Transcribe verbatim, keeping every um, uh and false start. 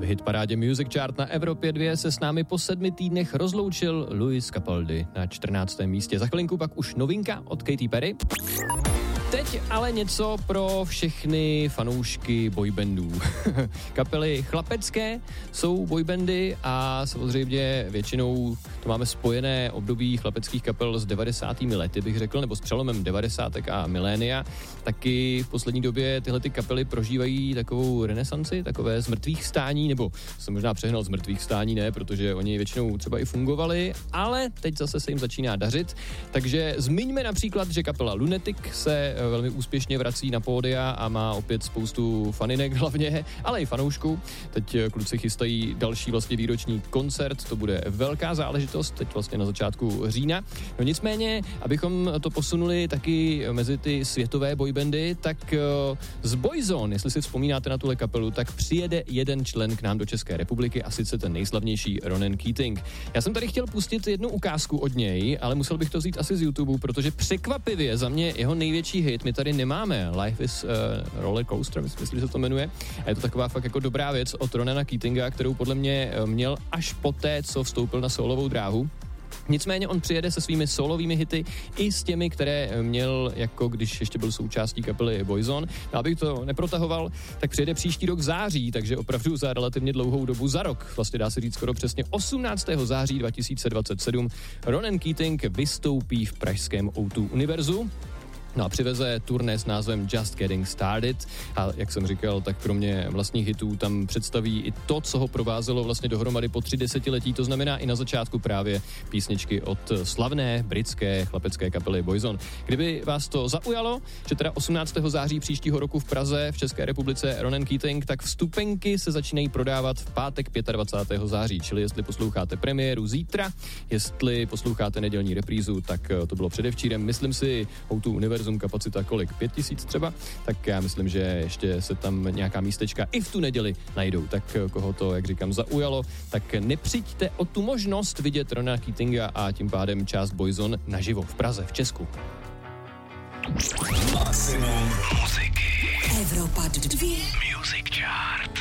hitparádě Music Chart na Evropě dva se s námi po sedmi týdnech rozloučil Lewis Capaldi na čtrnáctém místě. Za chvilinku pak už novinka od Katy Perry. Teď ale něco pro všechny fanoušky boybandů. Kapely chlapecké jsou boybandy a samozřejmě většinou to máme spojené období chlapeckých kapel s devadesátými lety, bych řekl, nebo s přelomem devadesátek a milénia. Taky v poslední době tyhle ty kapely prožívají takovou renesanci, takové zmrtvých stání, nebo jsem možná přehnal zmrtvých stání, ne, protože oni většinou třeba i fungovali, ale teď zase se jim začíná dařit. Takže zmiňme například, že kapela Lunatic se velmi úspěšně vrací na pódia a má opět spoustu faninek hlavně, ale i fanoušků. Teď kluci chystají další vlastně výroční koncert, to bude velká záležitost, teď vlastně na začátku října. No nicméně, abychom to posunuli taky mezi ty světové boybandy, tak z Boyzone, jestli si vzpomínáte na tuhle kapelu, tak přijede jeden člen k nám do České republiky a sice ten nejslavnější Ronan Keating. Já jsem tady chtěl pustit jednu ukázku od něj, ale musel bych to vzít asi z YouTube, protože překvapivě za mě jeho největší hit my tady nemáme. Life is uh, Roller Coaster, myslím, že se to jmenuje. A je to taková fakt jako dobrá věc od Ronana Keatinga, kterou podle mě měl až poté, co vstoupil na solovou dráhu. Nicméně on přijede se svými solovými hity i s těmi, které měl, jako když ještě byl součástí kapely Boyzone. No, abych to neprotahoval, tak přijede příští rok v září, takže opravdu za relativně dlouhou dobu, za rok, vlastně dá se říct skoro přesně osmnáctého září dva tisíce dvacet sedm, Ronan Keating vystoupí v pražském O dva Univerzu. No a přiveze turné s názvem Just Getting Started a jak jsem říkal, tak kromě vlastních hitů tam představí i to, co ho provázelo vlastně dohromady po tři desetiletí, to znamená i na začátku právě písničky od slavné britské chlapecké kapely Boyzone. Kdyby vás to zaujalo, že teda osmnáctého září příštího roku v Praze v České republice Ronan Keating, tak vstupenky se začínají prodávat v pátek dvacátého pátého září, čili jestli posloucháte premiéru zítra, jestli posloucháte nedělní reprízu, tak to bylo předevčírem, myslím si, O dva Univerzu kapacita kolik? Pět tisíc třeba? Tak já myslím, že ještě se tam nějaká místečka i v tu neděli najdou. Tak koho to, jak říkám, zaujalo, tak nepřijďte o tu možnost vidět Ronana Keatinga a tím pádem část Boyzone naživo v Praze, v Česku. Maximum muziky. Evropa dva. Music Chart.